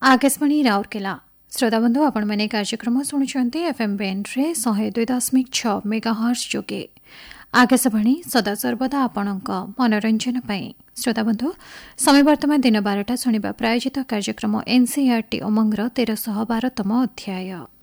आकाशवाणी राउरकेला श्रोताबंधु आपण मैंने कार्यक्रम शुणुंट एफएम बैंड रे 102.6 मेगाहर्ट्ज जोगे आकाशवाणी सदासर्वदा आपणक मनोरंजन पाई श्रोताबंधु समय वर्तमान दिन 12टा शुणा प्रायोजित कार्यक्रम एनसीईआरटी उमंगर 1312तम अध्याय।